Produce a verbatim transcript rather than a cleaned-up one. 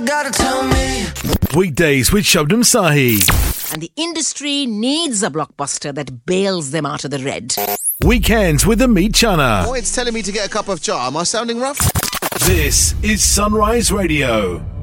gotta tell me. Weekdays with Shabnam Sahi. And the industry needs a blockbuster that bails them out of the red. Weekends with Amit Chana. Oh, it's telling me to get a cup of chai. Am I sounding rough? This is Sunrise Radio.